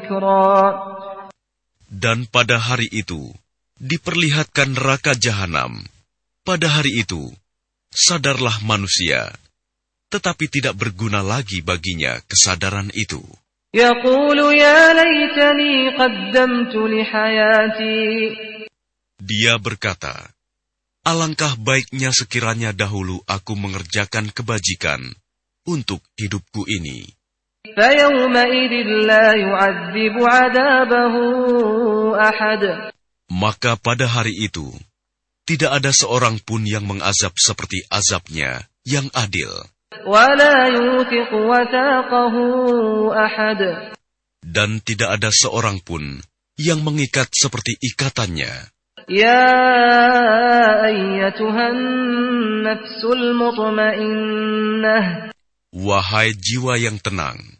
ذكرا. Dan pada hari itu, diperlihatkan neraka jahanam. Pada hari itu, sadarlah manusia, tetapi tidak berguna lagi baginya kesadaran itu. يقول يا ليتني قدمت لحياتي. Dia berkata, alangkah baiknya sekiranya dahulu aku mengerjakan kebajikan untuk hidupku ini. فيومئذ لا يعذب عذابه أحد. Maka pada hari itu, tidak ada seorang pun yang mengazab seperti azabnya yang adil. ولا يوثق وثاقه أحد. Dan tidak ada seorang pun yang mengikat seperti ikatannya. يا أيتها النفس المطمئنة. Wahai jiwa yang tenang,